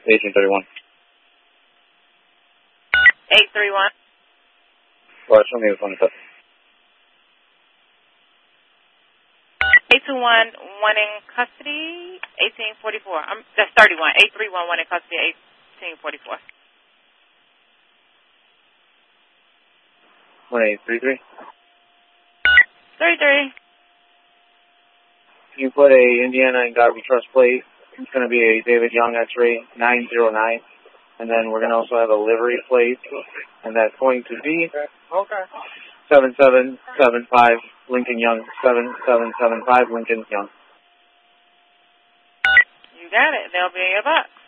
Agent 31. 831. Well, show me the phone stuff. 821, one in custody, 1844. That's 31. 831, one in custody, 1844. 1833. 33. You put a Indiana and Garvey Trust plate. It's going to be a David Young X-ray 909. And then we're going to also have a livery plate. And that's going to be 7775 Lincoln Young. 7775 Lincoln Young. You got it. They'll be in your box.